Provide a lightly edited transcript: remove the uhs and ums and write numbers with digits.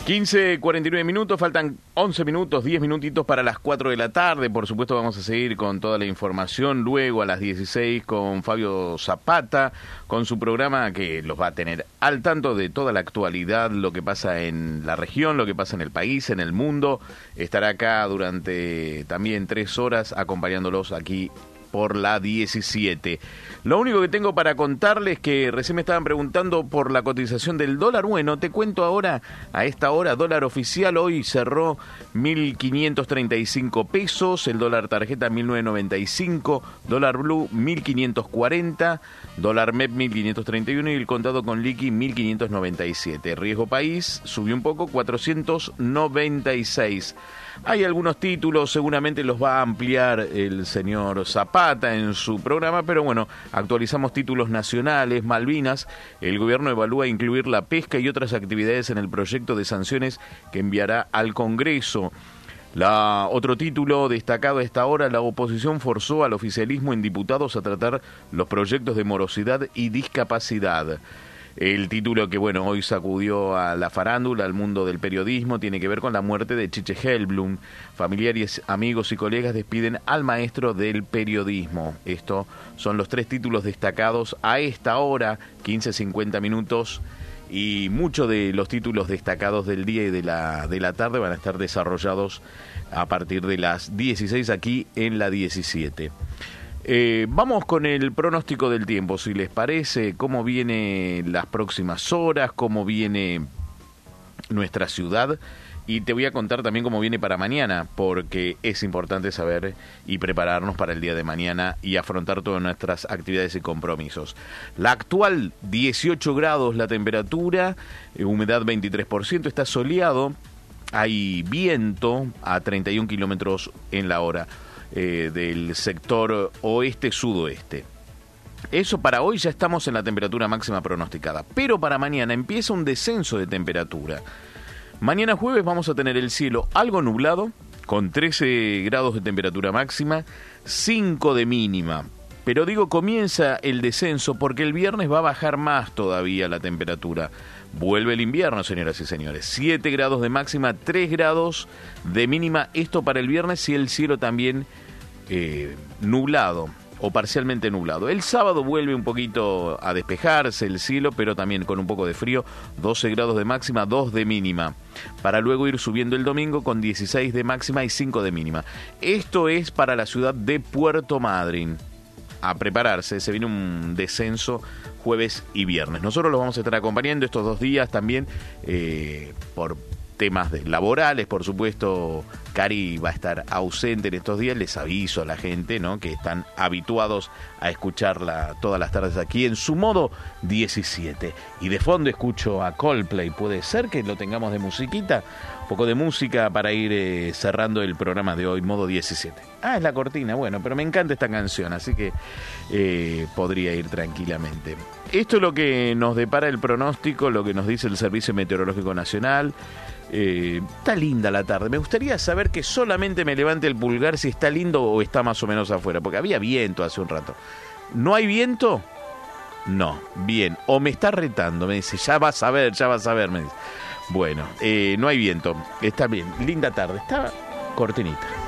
15:49 minutos, faltan 11 minutos, 10 minutitos para las 4 de la tarde. Por supuesto vamos a seguir con toda la información luego a las 16 con Fabio Zapata, con su programa que los va a tener al tanto de toda la actualidad, lo que pasa en la región, lo que pasa en el país, en el mundo. Estará acá durante también 3 horas acompañándolos aquí por la 17. Lo único que tengo para contarles que recién me estaban preguntando por la cotización del dólar. Bueno, te cuento ahora, a esta hora, dólar oficial hoy cerró 1.535 pesos, el dólar tarjeta 1.995, dólar blue 1.540, dólar MEP 1.531 y el contado con liqui 1.597. Riesgo país subió un poco, 496. Hay algunos títulos, seguramente los va a ampliar el señor Zapata en su programa, pero bueno, actualizamos títulos nacionales. Malvinas, el gobierno evalúa incluir la pesca y otras actividades en el proyecto de sanciones que enviará al Congreso. Otro título destacado a esta hora, la oposición forzó al oficialismo en diputados a tratar los proyectos de morosidad y discapacidad. El título que, bueno, hoy sacudió a la farándula, al mundo del periodismo, tiene que ver con la muerte de Chiche Helblum. Familiares, amigos y colegas despiden al maestro del periodismo. Estos son los 3 títulos destacados a esta hora, 15:50 minutos, y muchos de los títulos destacados del día y de la tarde van a estar desarrollados a partir de las 16 aquí en la 17. Vamos con el pronóstico del tiempo, si les parece, cómo viene las próximas horas, cómo viene nuestra ciudad, y te voy a contar también cómo viene para mañana, porque es importante saber y prepararnos para el día de mañana y afrontar todas nuestras actividades y compromisos. La actual 18 grados la temperatura, humedad 23%, está soleado, hay viento a 31 kilómetros en la hora. Del sector oeste-sudoeste. Eso para hoy, ya estamos en la temperatura máxima pronosticada, pero para mañana empieza un descenso de temperatura. Mañana jueves vamos a tener el cielo algo nublado, con 13 grados de temperatura máxima, 5 de mínima. Pero digo, comienza el descenso porque el viernes va a bajar más todavía la temperatura. Vuelve el invierno, señoras y señores. 7 grados de máxima, 3 grados de mínima. Esto para el viernes y el cielo también nublado o parcialmente nublado. El sábado vuelve un poquito a despejarse el cielo, pero también con un poco de frío. 12 grados de máxima, 2 de mínima. Para luego ir subiendo el domingo con 16 de máxima y 5 de mínima. Esto es para la ciudad de Puerto Madryn. A prepararse, se viene un descenso jueves y viernes. Nosotros los vamos a estar acompañando estos 2 días también por temas laborales, por supuesto. Cari va a estar ausente en estos días, les aviso a la gente, ¿no?, que están habituados a escucharla todas las tardes aquí en su modo 17. Y de fondo escucho a Coldplay, puede ser que lo tengamos de musiquita, un poco de música para ir cerrando el programa de hoy, modo 17. Es la cortina, bueno, pero me encanta esta canción, así que podría ir tranquilamente. Esto es lo que nos depara el pronóstico, lo que nos dice el Servicio Meteorológico Nacional. Está linda la tarde. Me gustaría saber que solamente me levante el pulgar si está lindo o está más o menos afuera, porque había viento hace un rato. ¿No hay viento? No, bien. O me está retando, me dice, ya vas a ver, me dice. Bueno, no hay viento, está bien, linda tarde, está cortinita.